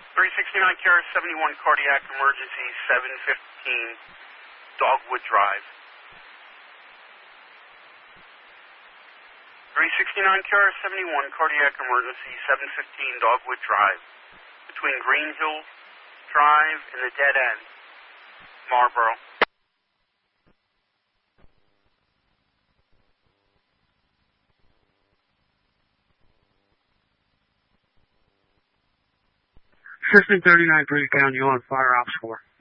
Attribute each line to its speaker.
Speaker 1: 369 Kara 71 cardiac emergency 715 Dogwood Drive. 369 Kara 71 cardiac emergency 715 Dogwood Drive. Between Green Hill Drive and the dead end, Marlboro.
Speaker 2: System 39 Bridge County on Fire Ops 4.